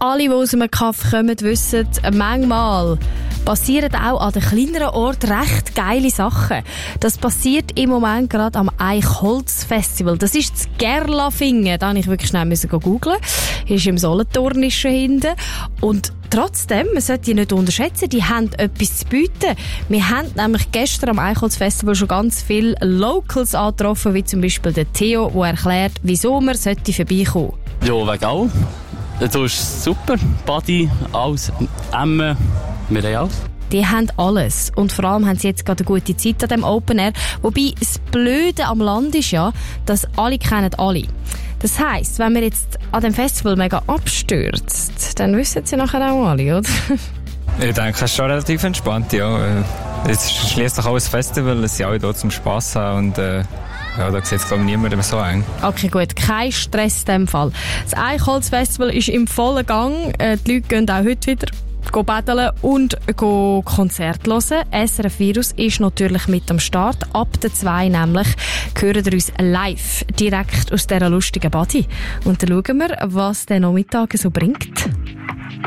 alle, die aus einem Kaff kommen, wissen, manchmal passieren auch an den kleineren Orten recht geile Sachen. Das passiert im Moment gerade am Eichholz-Festival. Das ist das Gerlafingen. Da musste ich wirklich schnell googeln. Hier ist im Solothurnischen hinten. Und trotzdem, man sollte die nicht unterschätzen, die haben etwas zu bieten. Wir haben nämlich gestern am Eichholz-Festival schon ganz viele Locals angetroffen, wie zum Beispiel der Theo, der erklärt, wieso man vorbeikommen sollte. Ja, wegen auch. Das ist super. Body, alles, Emmen, wir haben alles. Die haben alles. Und vor allem haben sie jetzt gerade eine gute Zeit an dem Open Air. Wobei das Blöde am Land ist ja, dass alle kennen alle. Das heisst, wenn man jetzt an dem Festival mega abstürzt, dann wissen sie nachher auch alle, oder? Ich denke, es ist schon relativ entspannt, ja. Es ist schliesslich auch ein Festival, es sind alle hier zum Spass haben und ja, da sieht es, glaube ich, niemandem so eng. Okay, gut. Kein Stress in dem Fall. Das Eichholz-Festival ist im vollen Gang. Die Leute gehen auch heute wieder betteln und Konzerte hören. SRF Virus ist natürlich mit am Start. Ab der 2 nämlich hören wir uns live direkt aus dieser lustigen Body. Und dann schauen wir, was der Nachmittag so bringt.